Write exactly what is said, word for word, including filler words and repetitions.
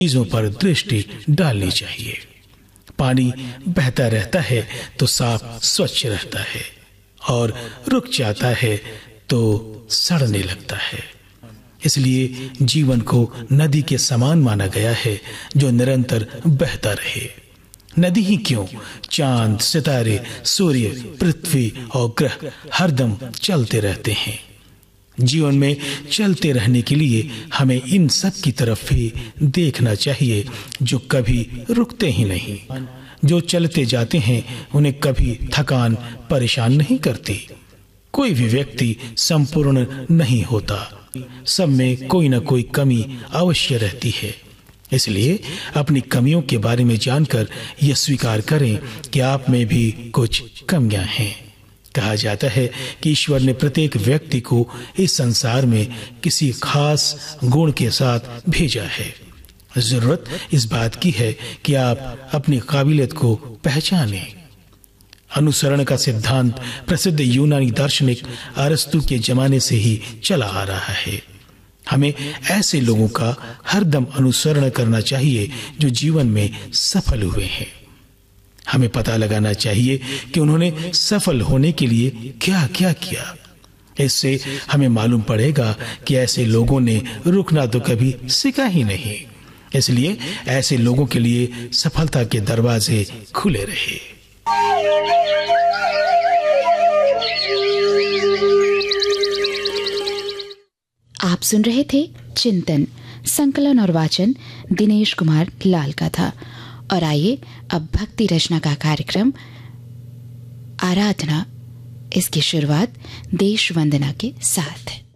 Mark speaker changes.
Speaker 1: चीजों पर दृष्टि डालनी चाहिए। पानी बहता रहता है तो साफ स्वच्छ रहता है, और रुक जाता है तो सड़ने लगता है। इसलिए जीवन को नदी के समान माना गया है, जो निरंतर बहता रहे। नदी ही क्यों, चांद, सितारे, सूर्य, पृथ्वी और ग्रह हरदम चलते रहते हैं। जीवन में चलते रहने के लिए हमें इन सब की तरफ भी देखना चाहिए, जो कभी रुकते ही नहीं। जो चलते जाते हैं उन्हें कभी थकान परेशान नहीं करती। कोई भी व्यक्ति संपूर्ण नहीं होता, सब में कोई न कोई कमी अवश्य रहती है। इसलिए अपनी कमियों के बारे में जानकर यह स्वीकार करें कि आप में भी कुछ कमियां हैं। कहा जाता है कि ईश्वर ने प्रत्येक व्यक्ति को इस संसार में किसी खास गुण के साथ भेजा है। जरूरत इस बात की है कि आप अपनी काबिलियत को पहचानें। अनुसरण का सिद्धांत प्रसिद्ध यूनानी दार्शनिक अरस्तु के जमाने से ही चला आ रहा है। हमें ऐसे लोगों का हरदम अनुसरण करना चाहिए जो जीवन में सफल हुए हैं। हमें पता लगाना चाहिए कि उन्होंने सफल होने के लिए क्या क्या किया। इससे हमें मालूम पड़ेगा कि ऐसे लोगों ने रुकना तो कभी सीखा ही नहीं। इसलिए ऐसे लोगों के लिए सफलता के दरवाजे खुले रहे।
Speaker 2: आप सुन रहे थे चिंतन, संकलन और वाचन दिनेश कुमार लाल का था। और आइए अब भक्ति रचना का कार्यक्रम आराधना, इसकी शुरुआत देश वंदना के साथ है।